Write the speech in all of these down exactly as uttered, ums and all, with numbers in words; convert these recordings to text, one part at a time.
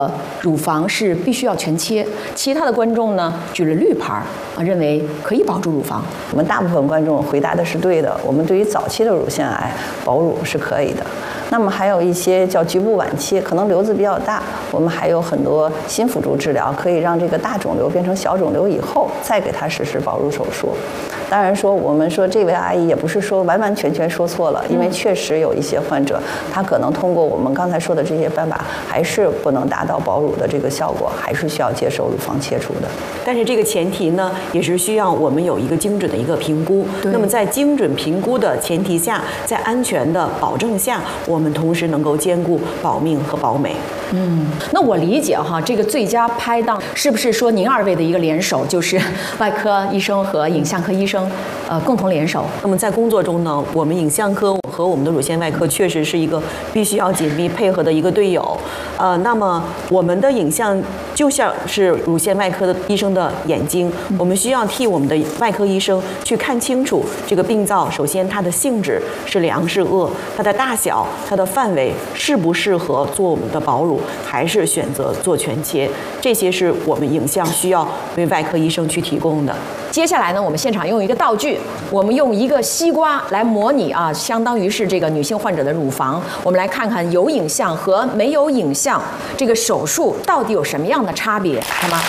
呃，乳房是必须要全切，其他的观众呢举了绿牌啊，认为可以保住乳房。 我们大部分观众回答的是对的，我们对于早期的乳腺癌保乳是可以的。那么还有一些叫局部晚期，可能瘤子比较大，我们还有很多新辅助治疗，可以让这个大肿瘤变成小肿瘤以后，再给它实施保乳手术。当然说，我们说这位阿姨也不是说完完全全说错了，因为确实有一些患者，他可能通过我们刚才说的这些办法，还是不能达到保乳的这个效果，还是需要接受乳房切除的。 但是这个前提呢，也是需要我们有一个精准的一个评估。那么在精准评估的前提下，在安全的保证下，我们同时能够兼顾保命和保美。 嗯，那我理解哈，这个最佳拍档是不是说您二位的一个联手，就是外科医生和影像科医生，呃，共同联手？ 那么在工作中呢，我们影像科和我们的乳腺外科确实是一个必须要紧密配合的一个队友。呃，那么我们的影像就像是乳腺外科的医生的眼睛，我们需要替我们的外科医生去看清楚这个病灶，首先它的性质是良是恶，它的大小、它的范围适不适合做我们的保乳，还是选择做全切，这些是我们影像需要为外科医生去提供的。 接下来呢，我们现场用一个道具，我们用一个西瓜来模拟啊，相当于是这个女性患者的乳房。我们来看看有影像和没有影像这个手术到底有什么样的差别，好吗？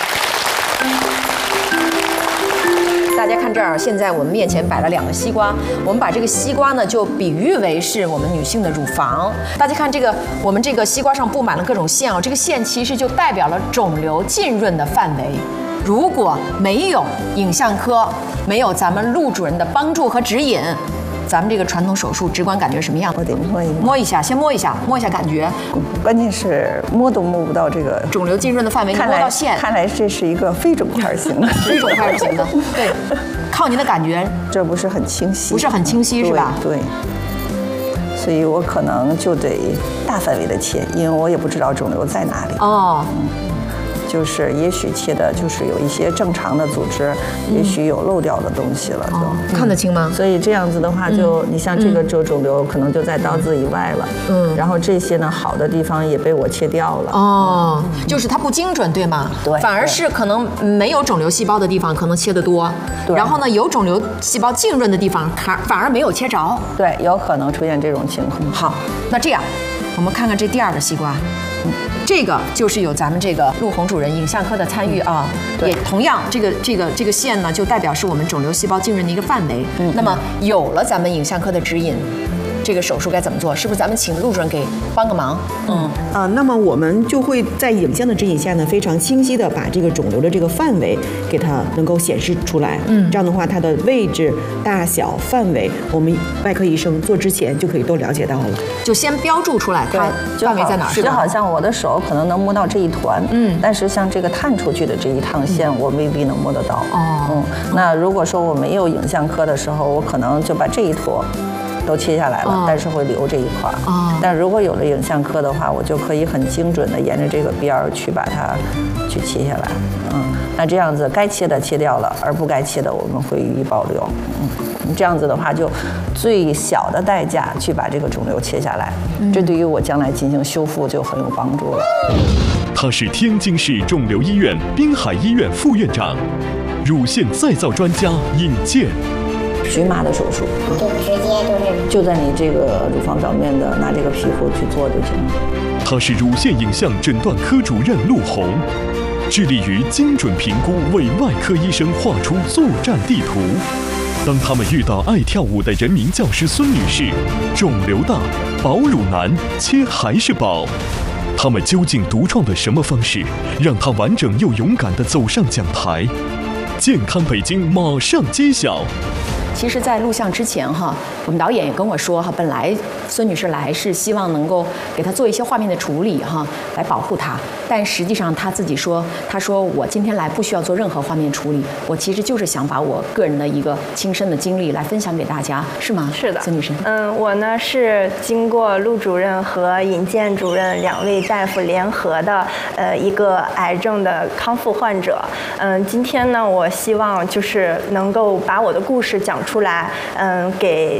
大家看这儿，现在我们面前摆了两个西瓜，我们把这个西瓜呢就比喻为是我们女性的乳房。大家看这个，我们这个西瓜上布满了各种线哦，这个线其实就代表了肿瘤浸润的范围。如果没有影像科，没有咱们陆主任的帮助和指引，咱们这个传统手术直观感觉什么样？ 我得摸一摸， 摸一下，先摸一下，摸一下感觉。 关键是摸都摸不到这个肿瘤浸润的范围，你摸到线。 看来这是一个非肿块型的， 非肿块型的，对。靠您的感觉， 这不是很清晰， 不是很清晰是吧？ 对。所以我可能就得大范围的切，因为我也不知道肿瘤在哪里。 哦。 嗯就是也许切的就是有一些正常的组织，嗯、也许有漏掉的东西了，就、哦嗯、看得清吗？ 所以这样子的话就，就、嗯、你像这个肿肿瘤可能就在刀子以外了，嗯，然后这些呢好的地方也被我切掉了。 哦，嗯、就是它不精准，对吗？ 对， 反而是可能没有肿瘤细胞的地方可能切得多， 对， 然后呢有肿瘤细胞浸润的地方反反而没有切着。 对，有可能出现这种情况。 好，那这样我们看看这第二个西瓜。嗯，这个就是有咱们这个陆红主任影像科的参与啊， 对， 也同样这个这个这个线呢，就代表是我们肿瘤细胞浸润的一个范围。嗯，那么有了咱们影像科的指引，这个手术该怎么做？是不是咱们请陆主任给帮个忙？ 嗯啊，那么我们就会在影像的指引下呢，非常清晰的把这个肿瘤的这个范围给它能够显示出来。嗯，这样的话，它的位置、大小、范围，我们外科医生做之前就可以都了解到了。 就先标注出来它范围在哪儿。 就好像我的手可能能摸到这一团，嗯，但是像这个探出去的这一趟线，我未必能摸得到。哦，嗯，那如果说我没有影像科的时候，我可能就把这一坨都切下来了，哦、但是会留这一块。哦，但如果有了影像科的话，我就可以很精准的沿着这个边儿去把它去切下来。嗯，那这样子该切的切掉了，而不该切的我们会予以保留。嗯，这样子的话就最小的代价去把这个肿瘤切下来，嗯、这对于我将来进行修复就很有帮助了。 他是天津市肿瘤医院滨海医院副院长，乳腺再造专家尹健。 局麻的手术， 就直接就是就在你这个乳房表面的拿这个皮肤去做就行了。 他是乳腺影像诊断科主任陆红，致力于精准评估，为外科医生画出作战地图。当他们遇到爱跳舞的人民教师孙女士，肿瘤大，保乳难，切还是保？他们究竟独创了什么方式，让她完整又勇敢地走上讲台？健康北京马上揭晓。 其实，在录像之前哈，我们导演也跟我说哈，本来孙女士来是希望能够给她做一些画面的处理哈，来保护她。但实际上她自己说，她说我今天来不需要做任何画面处理，我其实就是想把我个人的一个亲身的经历来分享给大家，是吗？ 是的， 孙女士。 嗯，我呢是经过陆主任和尹健主任两位大夫联合的呃一个癌症的康复患者。嗯，今天呢，我希望就是能够把我的故事讲出来，嗯，给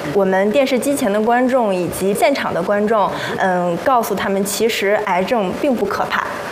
我们电视机前的观众以及现场的观众，嗯，告诉他们其实癌症并不可怕。